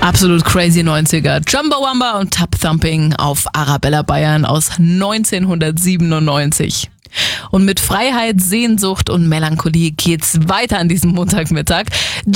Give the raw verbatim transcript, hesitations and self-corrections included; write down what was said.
Absolut crazy neunziger. Chumbawamba und Tap Thumping auf Arabella Bayern aus neunzehnhundertsiebenundneunzig. Und mit Freiheit, Sehnsucht und Melancholie geht's weiter an diesem Montagmittag.